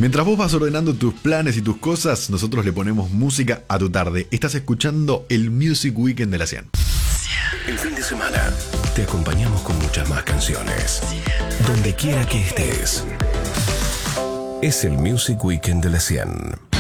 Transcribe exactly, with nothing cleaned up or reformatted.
Mientras vos vas ordenando tus planes y tus cosas, nosotros le ponemos música a tu tarde. Estás escuchando el Music Weekend de la cien. El fin de semana te acompañamos con muchas más canciones. Donde quiera que estés. Es el Music Weekend de la cien.